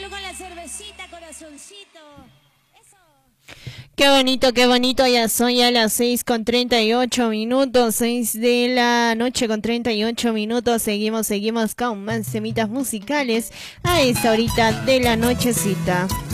Pero con la cervecita, corazoncito. Qué bonito, ya son ya las 6:38, 6 de la noche con 38 minutos, seguimos con más temitas musicales a esta horita de la nochecita.